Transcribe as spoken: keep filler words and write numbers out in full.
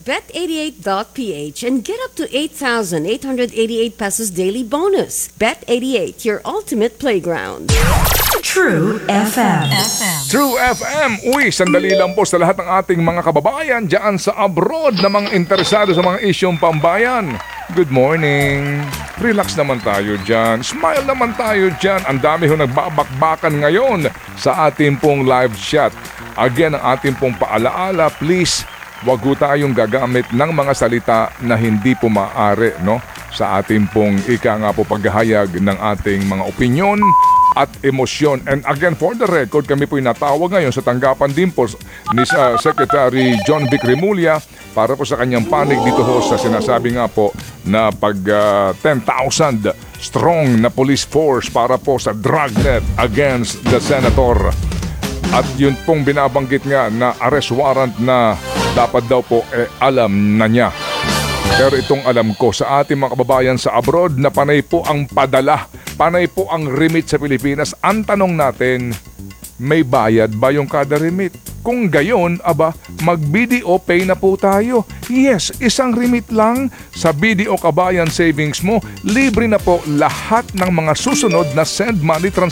bet eighty-eight dot p h and get up to eight thousand eight hundred eighty-eight pesos daily bonus. Bet eighty-eight, your ultimate playground. True F M. True F M. Uy, sandali lang po sa lahat ng ating mga kababayan dyan sa abroad na mga interesado sa mga isyong pambayan. Good morning. Relax naman tayo dyan. Smile naman tayo dyan. Ang dami ho nagbabakbakan ngayon sa ating pong live chat. Again, ang ating pong paalaala, please, wag ho tayong gagamit ng mga salita na hindi po maaari, no? Sa ating pong ika nga po paghahayag ng ating mga opinyon at emosyon. And again, for the record, kami po'y natawag ngayon sa tanggapan din po ni uh, Secretary John Vic Remulla para po sa kanyang panig dito ho sa sinasabi nga po na pag uh, ten thousand strong na police force para po sa dragnet against the senator. At yun pong binabanggit nga na arrest warrant na dapat daw po eh, alam na niya. Pero itong alam ko sa ating mga kababayan sa abroad na panay po ang padala, panay po ang remit sa Pilipinas. Ang tanong natin, may bayad ba yung kada remit? Kung gayon, aba, mag-B D O pay na po tayo. Yes, isang remit lang sa B D O Kabayan Savings mo, libre na po lahat ng mga susunod na send money transfer